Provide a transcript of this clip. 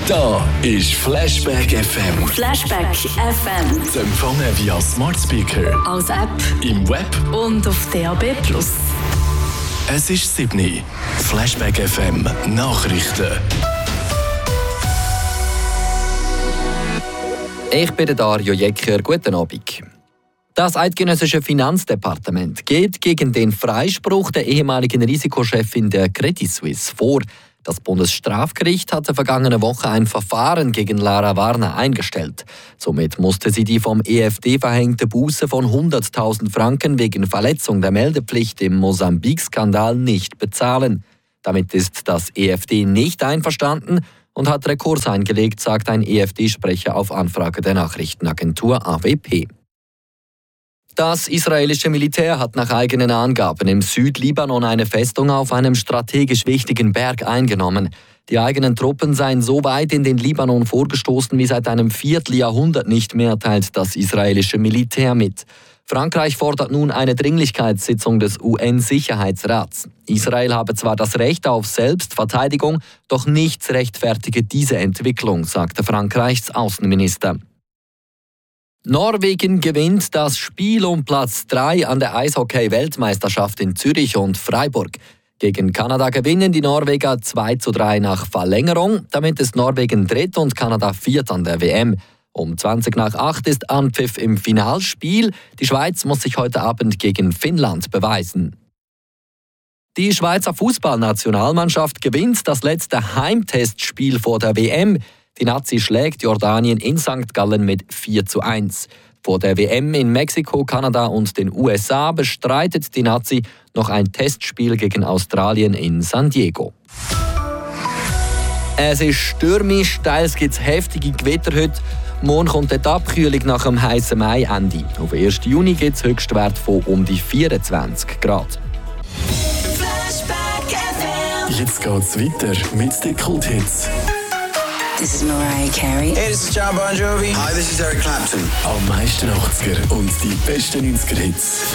Da ist Flashback FM. Flashback FM. Zu empfangen via Smart Speaker, Als App im Web. und auf DAB+. Es ist 7. Flashback FM Nachrichten. Ich bin Dario Jecker. Guten Abend. Das eidgenössische Finanzdepartement geht gegen den Freispruch der ehemaligen Risikochefin der Credit Suisse vor. Das Bundesstrafgericht hatte vergangene Woche ein Verfahren gegen Lara Warner eingestellt. Somit musste sie die vom EFD verhängte Buße von 100.000 Franken wegen Verletzung der Meldepflicht im Mosambik-Skandal nicht bezahlen. Damit ist das EFD nicht einverstanden und hat Rekurs eingelegt, sagt ein EFD-Sprecher auf Anfrage der Nachrichtenagentur AWP. Das israelische Militär hat nach eigenen Angaben im Südlibanon eine Festung auf einem strategisch wichtigen Berg eingenommen. Die eigenen Truppen seien so weit in den Libanon vorgestoßen wie seit einem Vierteljahrhundert nicht mehr, teilt das israelische Militär mit. Frankreich fordert nun eine Dringlichkeitssitzung des UN-Sicherheitsrats. Israel habe zwar das Recht auf Selbstverteidigung, doch nichts rechtfertige diese Entwicklung, sagte Frankreichs Außenminister. Norwegen gewinnt das Spiel um Platz 3 an der Eishockey-Weltmeisterschaft in Zürich und Freiburg. Gegen Kanada gewinnen die Norweger 2:3 nach Verlängerung. Damit ist Norwegen dritt und Kanada viert an der WM. Um 20:08 ist Anpfiff im Finalspiel. Die Schweiz muss sich heute Abend gegen Finnland beweisen. Die Schweizer Fußballnationalmannschaft gewinnt das letzte Heimtestspiel vor der WM. Die Nazi schlägt Jordanien in St. Gallen mit 4:1. Vor der WM in Mexiko, Kanada und den USA bestreitet die Nazi noch ein Testspiel gegen Australien in San Diego. Es ist stürmisch, teils gibt es heftige Gewitter heute. Morgen kommt die Abkühlung nach dem heißen Mai-Ende. Auf 1. Juni gibt es Höchstwert von um die 24 Grad. Jetzt geht's weiter mit den Kulthits. This is Mariah Carey. Hey, this is John Bon Jovi. Hi, this is Eric Clapton. Am meisten 80er und die besten 90er-Hits.